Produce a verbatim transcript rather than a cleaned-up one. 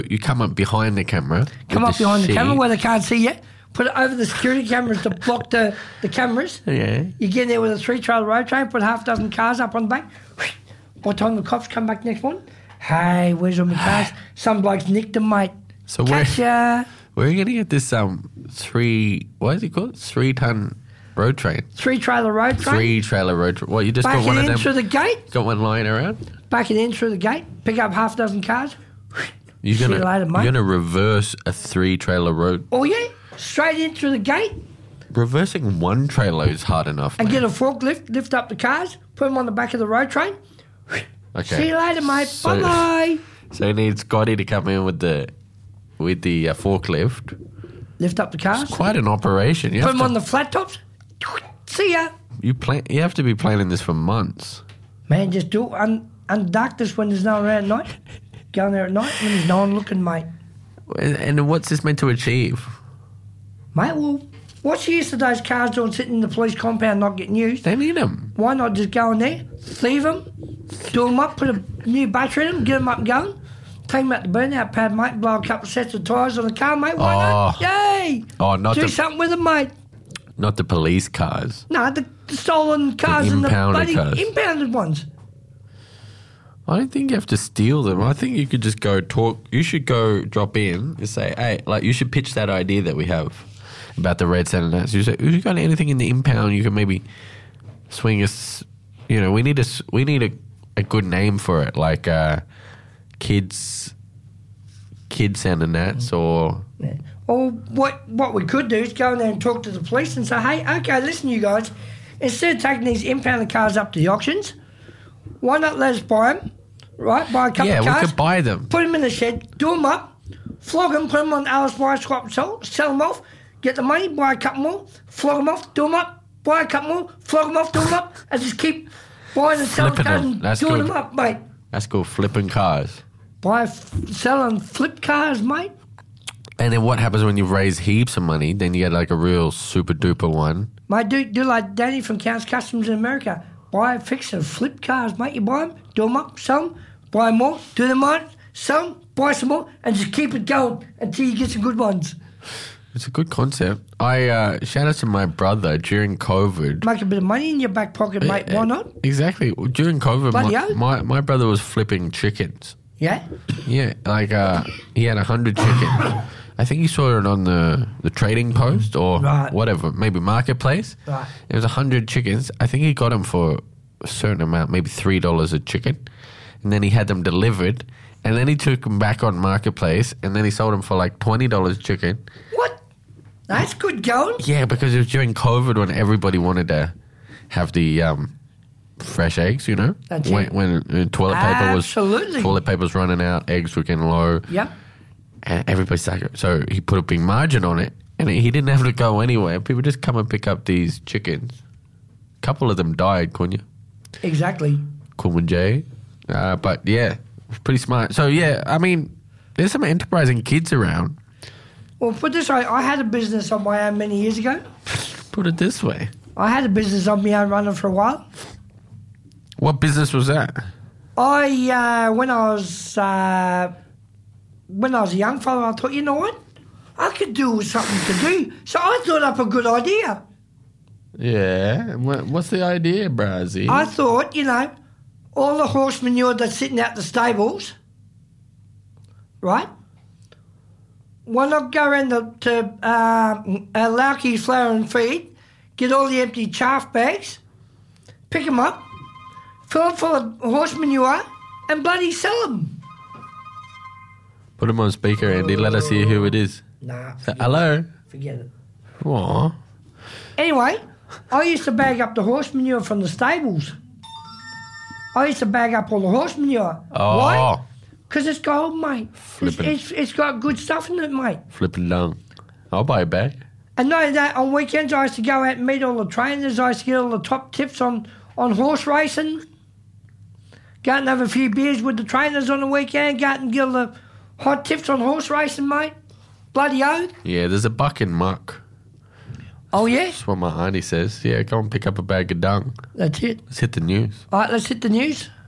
You come up behind the camera. Come up the behind the sheet. camera where they can't see you. Put it over the security cameras to block the, the cameras. Yeah. You get in there with a three-trailer road train, put half a dozen cars up on the back. By the time the cops come back next morning, hey, where's all my cars? Some blokes nicked them, mate. So where, Catch ya. where are you going to get this um three, what is it called? Three-ton road train? Three-trailer road train. Three-trailer road train. What, you just Back got one it of in them? through the gate. Got one lying around? Back it in through the gate. Pick up half a dozen cars. You're See gonna, you later, mate. You're going to reverse a three-trailer road. Oh, yeah. Straight in through the gate. Reversing one trailer is hard enough, And mate. get a forklift, lift up the cars, put them on the back of the road train. Okay. See you later, mate. So- Bye-bye. So you need Scotty to come in with the with the uh, forklift. Lift up the cars. Quite an operation. You Put have them to, on the flat tops. See ya. you plan. You have to be planning this for months. Man, just do it. Un- unduck this when there's no one around at night. Go in there at night when there's no one looking, mate. And, and what's this meant to achieve? Mate, well, what's the use of those cars doing sitting in the police compound not getting used? They need them. Why not just go in there, leave them, do them up, put a new battery in them, get them up and going, take them out the burnout pad, mate, blow a couple of sets of tyres on the car, mate. Why not? Oh. Yay! Oh, not do the something with them, mate. not the police cars. No, the, the stolen cars and the impounded bloody cars. impounded ones. I don't think you have to steal them. I think you could just go talk. You should go drop in and say, hey, like you should pitch that idea that we have about the red Senators. You say, if you got anything in the impound, you can maybe swing us. You know, we need a s- we need a, a good name for it, like uh, kids, kids Santa Nats or Yeah. Or what what we could do is go in there and talk to the police and say, hey, okay, listen, you guys, instead of taking these impounded cars up to the auctions, why not let us buy them, right? Buy a couple yeah, of we cars, could buy them. put them in the shed, do them up, flog them, put them on Alice Buy, swap, sell, sell them off, get the money, buy a couple more, flog them off, do them up, buy a couple more, flog them off, do them up, and just keep buying and selling Flipping cars them. and That's doing good. them up, mate. That's called flipping cars. Buy, f- sell and flip cars, mate. And then what happens when you raise heaps of money? Then you get like a real super duper one. Mate, do, do like Danny from Counts Customs in America. Buy, fix and flip cars, mate. You buy them, do them up, sell them, buy more, do them on, sell them, buy some more, and just keep it going until you get some good ones. It's a good concept. I uh, shout out to my brother during COVID. Make a bit of money in your back pocket, mate. Why not? Exactly. During COVID, Bloody my, hell. my my brother was flipping chickens. Yeah? Yeah, like uh, he had a hundred chickens. I think he saw it on the, the trading post or Right. whatever, maybe marketplace. Right. It was a hundred chickens. I think he got them for a certain amount, maybe three dollars a chicken, and then he had them delivered, and then he took them back on marketplace, and then he sold them for like twenty dollars a chicken. What? That's good going. Yeah, because it was during COVID when everybody wanted to have the um, fresh eggs, you know, That's when, it. when uh, toilet paper was Absolutely. toilet paper was running out, eggs were getting low, Yep. and everybody started. So he put a big margin on it, and he didn't have to go anywhere. People just come and pick up these chickens. A couple of them died, couldn't you? Exactly. Kuman J. Uh, but yeah, it's pretty smart. So yeah, I mean, there's some enterprising kids around. Well, put this way, I had a business on my own many years ago. Put it this way. I had a business on my own running for a while. What business was that? I, uh, when I was, uh, when I was a young fella, I thought, you know what? I could do with something to do. So I thought up a good idea. Yeah. What, what's the idea, Brazzy? I thought, you know, all the horse manure that's sitting out the stables, right? Why not go around the, to uh, uh, Lauke's Flour and Feed, get all the empty chaff bags, pick them up, fill them full of horse manure, and bloody sell them. Put him on speaker, Andy. Let us hear who it is. Nah, So, hello? forget it. Aw. Anyway, I used to bag up the horse manure from the stables. I used to bag up all the horse manure. Oh. Why? Because it's gold, mate. It's, Flippin'. it's, it's got good stuff in it, mate. Flipping dung. I'll buy a bag. And not only that, on weekends I used to go out and meet all the trainers. I used to get all the top tips on, on horse racing. Go out and have a few beers with the trainers on the weekend. Go out and get all the hot tips on horse racing, mate. Bloody oath. Yeah, there's a buck in muck. Oh, yeah? That's what my auntie says. Yeah, go and pick up a bag of dung. That's it. Let's hit the news. All right, let's hit the news.